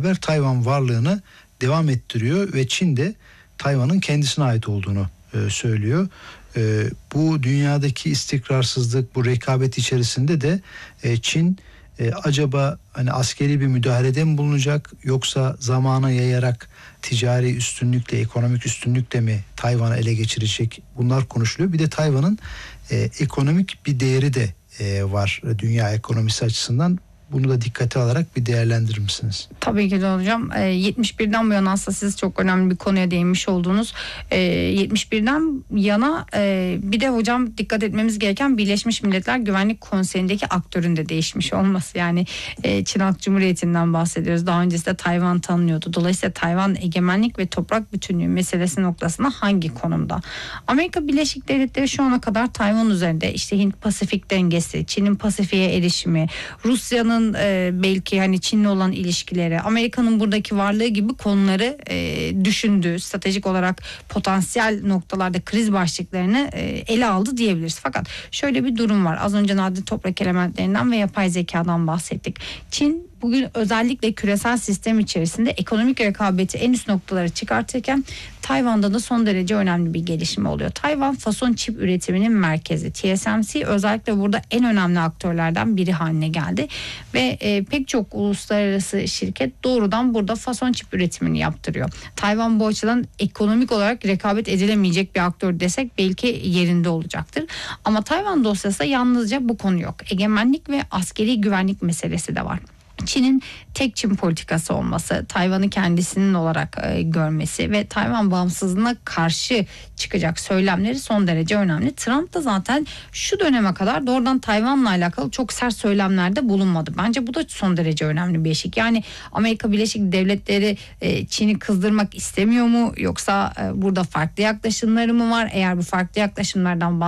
beraber Tayvan varlığını devam ettiriyor ve Çin de Tayvan'ın kendisine ait olduğunu söylüyor. Bu dünyadaki istikrarsızlık, bu rekabet içerisinde de Çin acaba hani askeri bir müdahalede mi bulunacak, yoksa zamana yayarak ticari üstünlükle, ekonomik üstünlükle mi Tayvan'ı ele geçirecek? Bunlar konuşuluyor. Bir de Tayvan'ın ekonomik bir değeri de var dünya ekonomisi açısından. Bunu da dikkate alarak bir değerlendirir misiniz? Tabii ki de hocam. 71'den bu yana aslında siz çok önemli bir konuya değinmiş oldunuz. 71'den yana bir de hocam dikkat etmemiz gereken Birleşmiş Milletler Güvenlik Konseyi'ndeki aktörün de değişmiş olması. Yani Çin Halk Cumhuriyeti'nden bahsediyoruz. Daha öncesinde Tayvan tanınıyordu. Dolayısıyla Tayvan egemenlik ve toprak bütünlüğü meselesi noktasında hangi konumda? Amerika Birleşik Devletleri şu ana kadar Tayvan üzerinde işte Hint-Pasifik dengesi, Çin'in Pasifik'e erişimi, Rusya'nın belki hani Çin'le olan ilişkileri, Amerika'nın buradaki varlığı gibi konuları düşündü. Stratejik olarak potansiyel noktalarda kriz başlıklarını ele aldı diyebiliriz. Fakat şöyle bir durum var. Az önce nadir toprak elementlerinden ve yapay zekadan bahsettik. Çin bugün özellikle küresel sistem içerisinde ekonomik rekabeti en üst noktalara çıkartırken Tayvan'da da son derece önemli bir gelişme oluyor. Tayvan fason çip üretiminin merkezi. TSMC özellikle burada en önemli aktörlerden biri haline geldi ve pek çok uluslararası şirket doğrudan burada fason çip üretimini yaptırıyor. Tayvan bu açıdan ekonomik olarak rekabet edilemeyecek bir aktör desek belki yerinde olacaktır. Ama Tayvan dosyasında yalnızca bu konu yok. Egemenlik ve askeri güvenlik meselesi de var. Çin'in tek Çin politikası olması, Tayvan'ı kendisinin olarak görmesi ve Tayvan bağımsızlığına karşı çıkacak söylemleri son derece önemli. Trump da zaten şu döneme kadar doğrudan Tayvan'la alakalı çok sert söylemlerde bulunmadı. Bence bu da son derece önemli bir eşik. Yani Amerika Birleşik Devletleri Çin'i kızdırmak istemiyor mu? Yoksa burada farklı yaklaşımları mı var? Eğer bu farklı yaklaşımlardan